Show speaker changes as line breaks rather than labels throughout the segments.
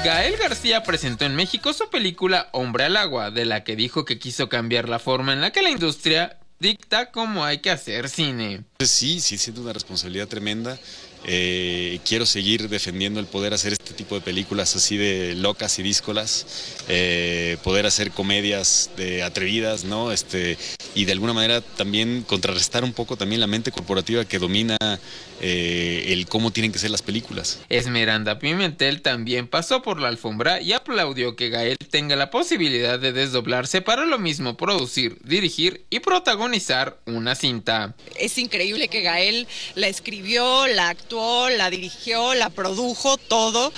Gael García presentó en México su película Hombre al Agua, de la que dijo que quiso cambiar la forma en la que la industria dicta cómo hay que hacer cine.
Sí, siento una responsabilidad tremenda. Quiero seguir defendiendo el poder hacer este tipo de películas así de locas y díscolas, poder hacer comedias atrevidas, ¿no? Y de alguna manera también contrarrestar un poco también la mente corporativa que domina el cómo tienen que ser las películas.
Esmeralda Pimentel también pasó por la alfombra y aplaudió que Gael tenga la posibilidad de desdoblarse para lo mismo producir, dirigir y protagonizar una cinta.
Es increíble que Gael la escribió, la actuó, la dirigió, la produjo, todo,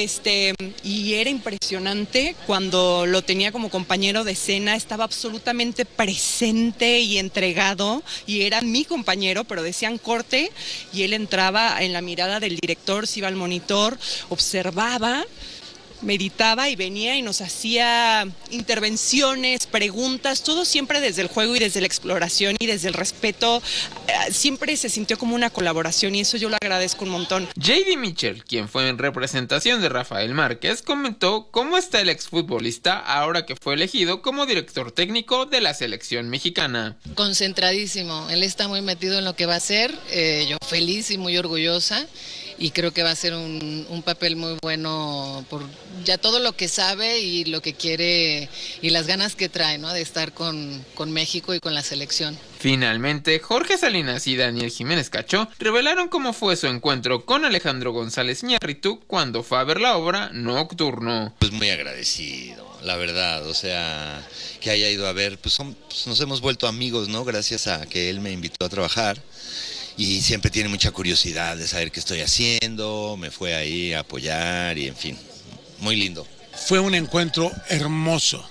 y era impresionante cuando lo tenía como compañero de escena, estaba absolutamente presente y entregado, y era mi compañero, pero decían corte, y él entraba en la mirada del director, se iba al monitor, observaba, meditaba y venía y nos hacía intervenciones, preguntas, todo siempre desde el juego y desde la exploración y desde el respeto. Siempre se sintió como una colaboración y eso yo lo agradezco un montón.
J.D. Mitchell, quien fue en representación de Rafael Márquez, comentó cómo está el exfutbolista ahora que fue elegido como director técnico de la selección mexicana.
Concentradísimo, él está muy metido en lo que va a hacer, yo feliz y muy orgullosa. Y creo que va a ser un papel muy bueno por ya todo lo que sabe y lo que quiere y las ganas que trae, ¿no? De estar con México y con la selección.
Finalmente, Jorge Salinas y Daniel Jiménez Cacho revelaron cómo fue su encuentro con Alejandro González Iñárritu cuando fue a ver la obra Nocturno.
Pues muy agradecido, la verdad, o sea, que haya ido a ver, pues nos hemos vuelto amigos, ¿no? Gracias a que él me invitó a trabajar. Y siempre tiene mucha curiosidad de saber qué estoy haciendo, me fue ahí a apoyar y en fin, muy lindo.
Fue un encuentro hermoso.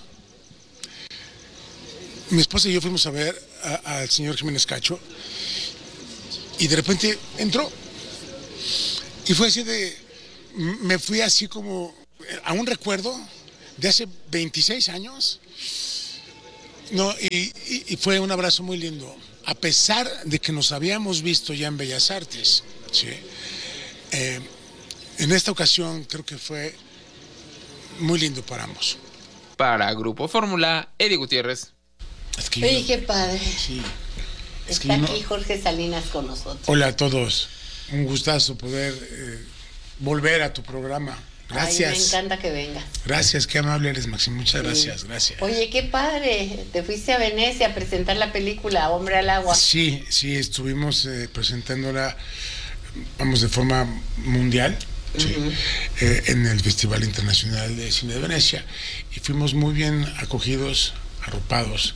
Mi esposa y yo fuimos a ver al señor Jiménez Cacho y de repente entró y fue así me fui así como a un recuerdo de hace 26 años, no, y fue un abrazo muy lindo. A pesar de que nos habíamos visto ya en Bellas Artes, ¿sí? En esta ocasión creo que fue muy lindo para ambos.
Para Grupo Fórmula, Eddie Gutiérrez.
Oye, qué padre.
Sí.
Está aquí Jorge Salinas con nosotros.
Hola a todos, un gustazo poder volver a tu programa. Gracias.
Ay, me encanta que vengas.
Gracias, qué amable eres, Maxi. Muchas gracias.
Oye, qué padre. Te fuiste a Venecia a presentar la película Hombre al Agua.
Sí, estuvimos presentándola, vamos, de forma mundial, sí, en el Festival Internacional de Cine de Venecia. Y fuimos muy bien acogidos, arropados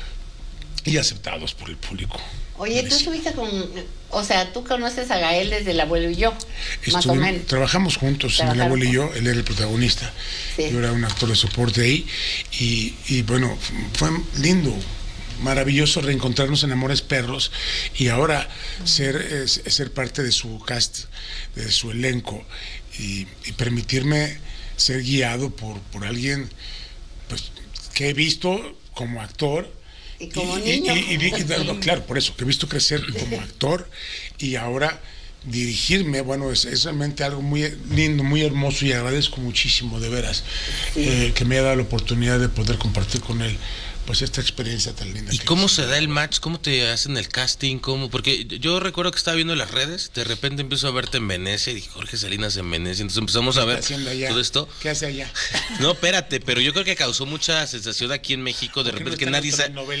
y aceptados por el público.
Oye, tú estuviste tú conoces a Gael desde El Abuelo y Yo, más o menos.
Trabajamos juntos en El Abuelo y Yo, él era el protagonista, sí. Yo era un actor de soporte ahí, y bueno, fue lindo, maravilloso reencontrarnos en Amores Perros, y ahora ser parte de su cast, de su elenco, y permitirme ser guiado por alguien, pues, que he visto como actor.
Y como niño.
Claro, por eso, que he visto crecer como actor y ahora dirigirme, bueno, es realmente algo muy lindo, muy hermoso, y agradezco muchísimo, de veras, sí, que me haya dado la oportunidad de poder compartir con él pues esta experiencia tan linda.
¿Y cómo se da el match? ¿Cómo te hacen el casting? ¿Cómo? Porque yo recuerdo que estaba viendo las redes, de repente empiezo a verte en Venecia y dije, Jorge Salinas en Venecia, entonces empezamos a ver todo esto.
¿Qué hace allá?
No, espérate, pero yo creo que causó mucha sensación aquí en México, de repente que nadie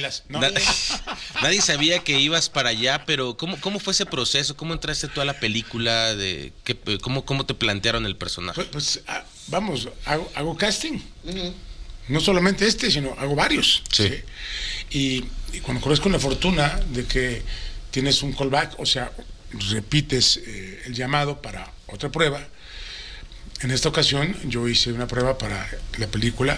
nadie sabía que ibas para allá, pero ¿cómo fue ese proceso? ¿Cómo entraste tú a la película? ¿Cómo te plantearon el personaje?
Vamos, hago casting. No solamente sino hago varios.
Sí.
¿Sí? Y cuando corres con la fortuna de que tienes un callback, o sea, repites el llamado para otra prueba. En esta ocasión yo hice una prueba para la película,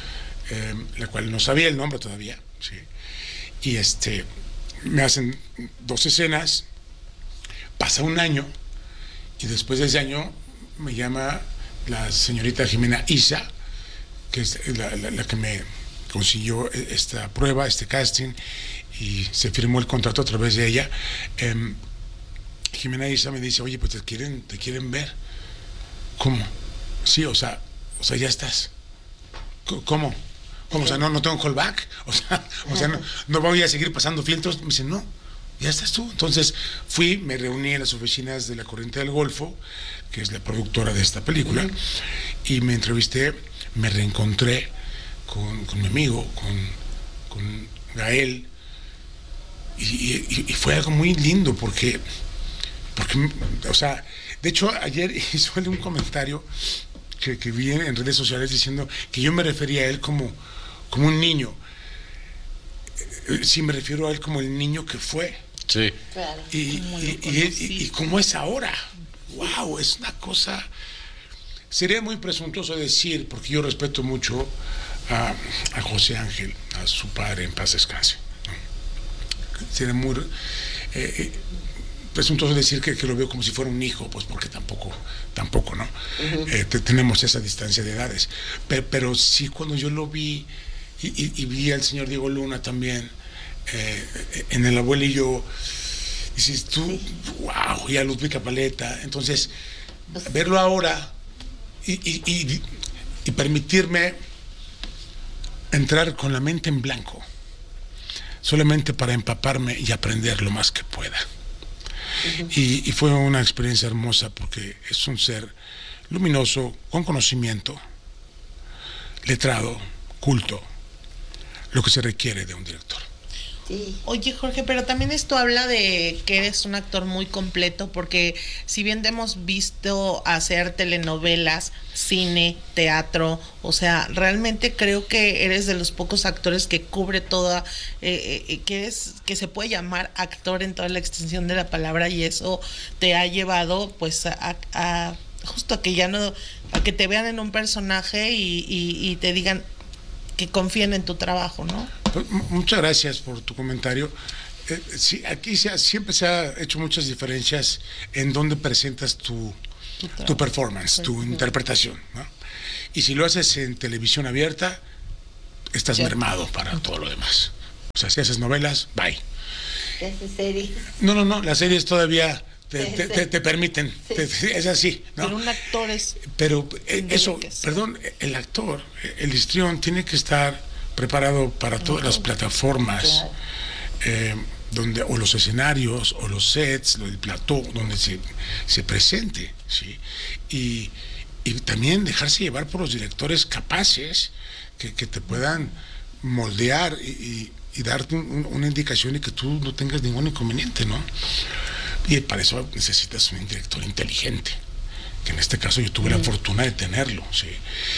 la cual no sabía el nombre todavía, ¿sí? Y me hacen 2 escenas, pasa un año, y después de ese año me llama la señorita Jimena Isa, que es la que me consiguió esta prueba, este casting, y se firmó el contrato a través de ella. Jimena Isa me dice, oye, pues te quieren ver. ¿Cómo? Sí, o sea, sea, ya estás. ¿Cómo? O sea, no tengo callback. O sea, no voy a seguir pasando filtros. Me dice, no, ya estás tú. Entonces me reuní en las oficinas de La Corriente del Golfo, que es la productora de esta película, y me entrevisté, me reencontré con mi amigo, con Gael, y fue algo muy lindo porque, o sea, de hecho, ayer hizo un comentario que vi en redes sociales diciendo que yo me refería a él como un niño. Sí, me refiero a él como el niño que fue.
Sí.
Claro.
Y cómo es ahora. ¡Wow! Es una cosa. Sería muy presuntuoso decir, porque yo respeto mucho a José Ángel, a su padre, en paz descanse, ¿no? Sería muy presuntuoso decir que lo veo como si fuera un hijo, pues porque tampoco, ¿no? Tenemos esa distancia de edades. Pero sí, cuando yo lo vi y vi al señor Diego Luna también, en El Abuelillo, dices tú, wow, y a Ludwika Paleta. Entonces, verlo ahora y permitirme entrar con la mente en blanco, solamente para empaparme y aprender lo más que pueda. Y fue una experiencia hermosa porque es un ser luminoso, con conocimiento, letrado, culto, lo que se requiere de un director.
Sí. Oye, Jorge, pero también esto habla de que eres un actor muy completo, porque si bien te hemos visto hacer telenovelas, cine, teatro, o sea, realmente creo que eres de los pocos actores que cubre toda, que se puede llamar actor en toda la extensión de la palabra, y eso te ha llevado pues a justo a que ya no, a que te vean en un personaje y te digan que confíen en tu trabajo, ¿no?
Pues, muchas gracias por tu comentario. Sí, aquí siempre se ha hecho muchas diferencias en dónde presentas tu performance, tu interpretación, ¿no? Y si lo haces en televisión abierta, estás mermado para todo lo demás. O sea, si haces novelas, bye.
¿Qué haces series?
No, las series todavía te permiten, es así, ¿no?
Pero un actor es...
Pero eso, perdón, el actor, el histrión, tiene que estar preparado para todas las plataformas, claro. O los escenarios, o los sets, el plató, donde se presente, ¿sí? Y también dejarse llevar por los directores capaces que te puedan moldear y darte una indicación y que tú no tengas ningún inconveniente, ¿no? Y para eso necesitas un director inteligente, que en este caso yo tuve la fortuna de tenerlo, ¿sí?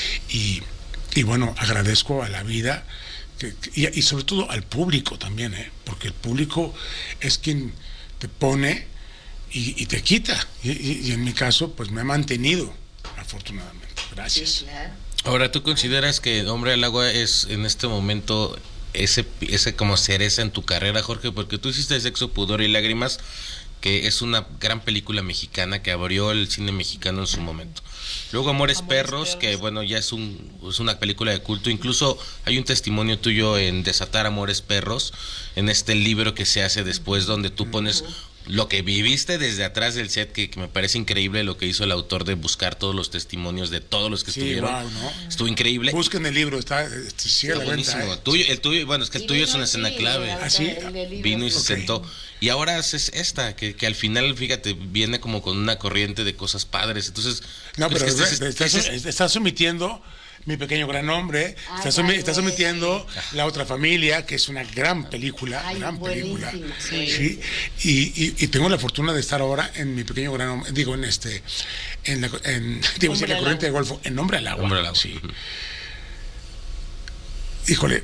Y bueno, agradezco a la vida y sobre todo al público también, porque el público es quien te pone y te quita, y en mi caso pues me ha mantenido, afortunadamente. Gracias.
Sí, claro.
Ahora, ¿tú consideras que Hombre al Agua es en este momento ese como cereza en tu carrera, Jorge? Porque tú hiciste Sexo, Pudor y Lágrimas, que es una gran película mexicana que abrió el cine mexicano en su momento. Luego Amores Perros, que bueno, ya es una película de culto. Incluso hay un testimonio tuyo en Desatar Amores Perros, en este libro que se hace después, donde tú pones lo que viviste desde atrás del set, que me parece increíble lo que hizo el autor de buscar todos los testimonios de todos los que estuvieron.
Wow, ¿no?
Estuvo increíble.
Busquen el libro, sigue a la
buenísimo.
Venta,
El tuyo, bueno, es que el tuyo es una escena clave.
¿Así?
Vino y se sentó. Y ahora haces esta, que al final, fíjate, viene como con una corriente de cosas padres. Entonces,
no, pero estás omitiendo Mi Pequeño Gran Hombre, estás omitiendo La Otra Familia, que es una gran película, película. Sí. Y tengo la fortuna de estar ahora en Mi Pequeño Gran Hombre, digo, en La Corriente del Golfo, en Hombre al Agua.
Hombre al Agua.
Sí. Híjole,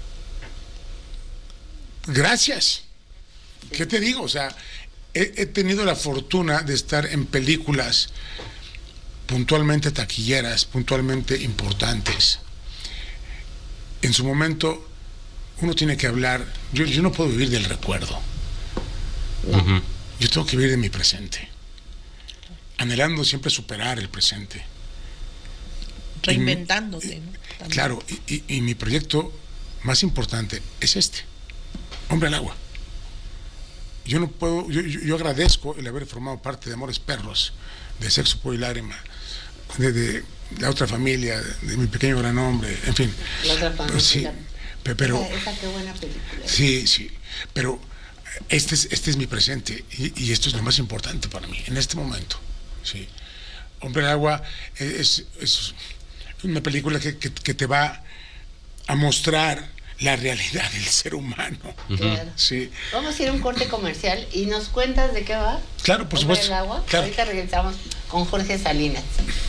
gracias. ¿Qué te digo? O sea, he tenido la fortuna de estar en películas puntualmente taquilleras, puntualmente importantes. En su momento, uno tiene que hablar. Yo no puedo vivir del recuerdo.
No.
Yo tengo que vivir de mi presente, anhelando siempre superar el presente.
Reinventándote, ¿no?
Claro, y mi proyecto más importante es este, Hombre al Agua. Yo no puedo, yo agradezco el haber formado parte de Amores Perros, de Sexo, Pudor y Lágrimas, de la otra familia, de mi pequeño gran hombre, en fin.
La otra familia.
Sí, pero
esa qué buena película.
Sí, pero este es mi presente y esto es lo más importante para mí en este momento. Sí. Hombre del Agua es una película que te va a mostrar la realidad del ser humano.
Claro.
Sí.
Vamos a ir a un corte comercial y nos cuentas de qué va.
Claro, por
Hombre
supuesto.
del Agua.
Claro.
Ahorita regresamos con Jorge Salinas.